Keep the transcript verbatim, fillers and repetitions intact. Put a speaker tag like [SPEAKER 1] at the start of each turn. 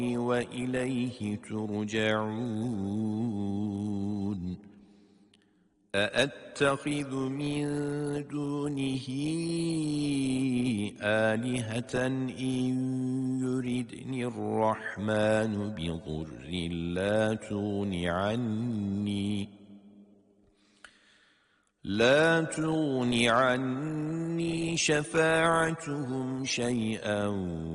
[SPEAKER 1] وإليه ترجعون أأتخذ من دونه آلهة إن يردني الرحمن بضر لا تغن عني لا تغن عني شفاعتهم شيئا